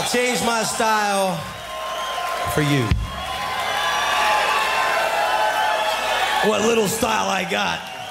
I'll change my style for you. What little style I got.